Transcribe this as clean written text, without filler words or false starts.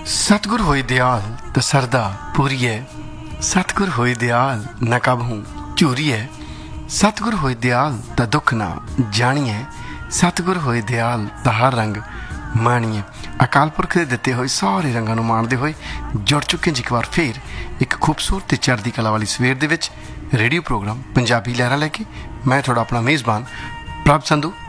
सतगुर होए दयाल त सरदा पूरी है, सतगुर होए दयाल न कबहूं झूरी है, सतगुर होए दयाल त दुख ना जानिए, सतगुर होए दयाल त हर रंग माणीए। अकाल पुरख के दिते हुए सारे रंगों को माणते हुए जुड़ चुके जी एक बार फिर एक खूबसूरत चढ़ती कला वाली सवेर दे विच रेडियो प्रोग्राम पंजाबी लहरा लैके मैं थोड़ा अपना मेज़बान प्रभ संधू